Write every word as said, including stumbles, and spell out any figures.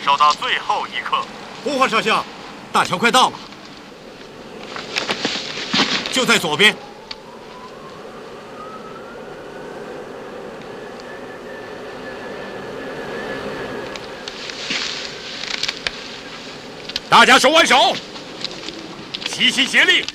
守到最后一刻。 呼唤少校，大桥快到了，就在左边。 大家手挽手，齐心协力，